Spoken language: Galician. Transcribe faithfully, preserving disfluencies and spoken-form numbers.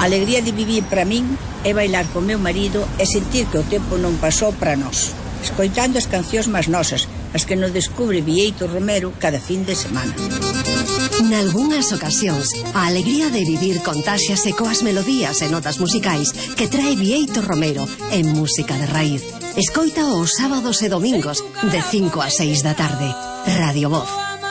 A alegría de vivir para min é bailar co meu marido e sentir que o tempo non pasou para nós, escoitando as cancións máis nosas, as que nos descubre Bieito Romero cada fin de semana. Nalgúnas ocasións, a alegría de vivir contáxiase coas melodías e notas musicais que trae Bieito Romero en Música de Raíz. Escoita os sábados e domingos de cinco a seis da tarde. Radio Voz.